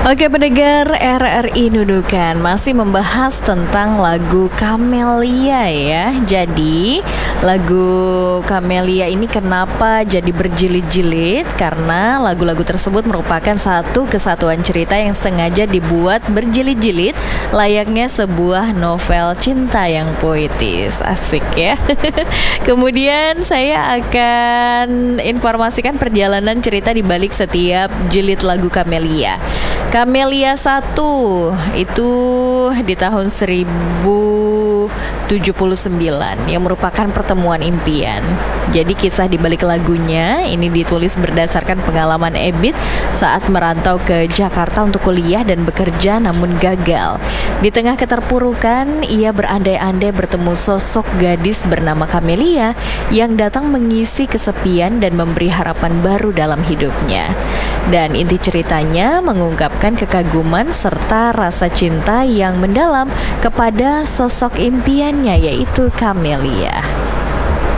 Oke pendengar RRI Nunukan, masih membahas tentang lagu Camellia ya. Jadi lagu Camellia ini kenapa jadi berjilid-jilid? Karena lagu-lagu tersebut merupakan satu kesatuan cerita yang sengaja dibuat berjilid-jilid, layaknya sebuah novel cinta yang poetis. Asik ya. Kemudian saya akan informasikan perjalanan cerita di balik setiap jilid lagu Camellia. Camellia 1 itu di tahun 1079 yang merupakan pertemuan impian. Jadi kisah di balik lagunya ini ditulis berdasarkan pengalaman Ebit saat merantau ke Jakarta untuk kuliah dan bekerja namun gagal. Di tengah keterpurukan, ia berandai-andai bertemu sosok gadis bernama Camellia yang datang mengisi kesepian dan memberi harapan baru dalam hidupnya. Dan inti ceritanya mengungkapkan kekaguman serta rasa cinta yang mendalam kepada sosok impiannya, yaitu Camellia.